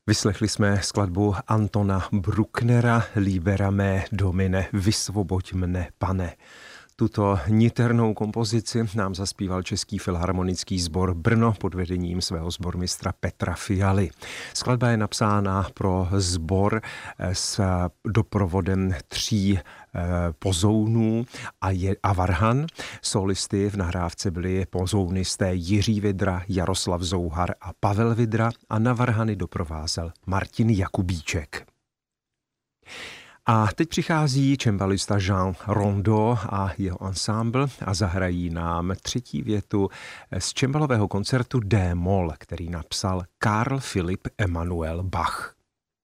Vyslechli jsme skladbu Antona Brucknera Libera me Domine, vysvoboď mne, pane. Tuto niternou kompozici nám zaspíval Český filharmonický sbor Brno pod vedením svého sbormistra Petra Fialy. Skladba je napsána pro sbor s doprovodem 3 pozounů a varhan. Solisty v nahrávce byli pozounisté Jiří Vidra, Jaroslav Zouhar a Pavel Vidra a na varhany doprovázel Martin Jakubíček. A teď přichází cembalista Jean Rondeau a jeho ensemble a zahrají nám 3. větu z cembalového koncertu D-moll, který napsal Karl Philipp Emanuel Bach.